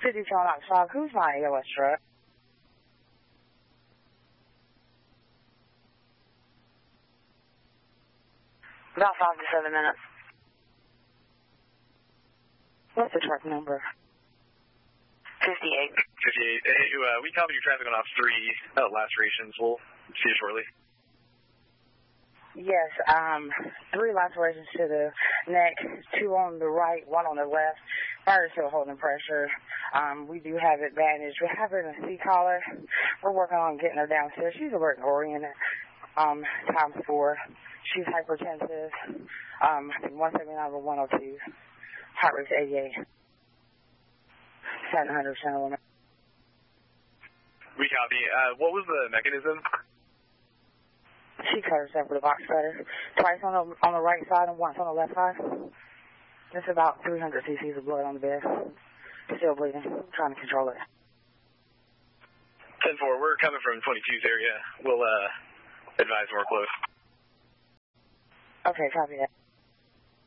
50 calling out stock. Who's my ALS truck? About 5 to 7 minutes. What's the truck number? 58. 58. Hey, we copied your traffic on ops 3 lacerations. We'll see you shortly. Yes, 3 lacerations to the neck, 2 on the right, 1 on the left. Fire still holding pressure. We do have it bandaged. We have her in a C-collar. We're working on getting her downstairs. She's alert oriented. Times 4. She's hypertensive. I think 179 over 102. Heart rate's 88. 700 centimeter. We copy. What was the mechanism? She cut herself with a box cutter. Twice on the right side and once on the left side. That's about 300 cc's of blood on the bed. Still bleeding. Trying to control it. 10-4, we're coming from 22's area. We'll advise more close. Okay, copy that.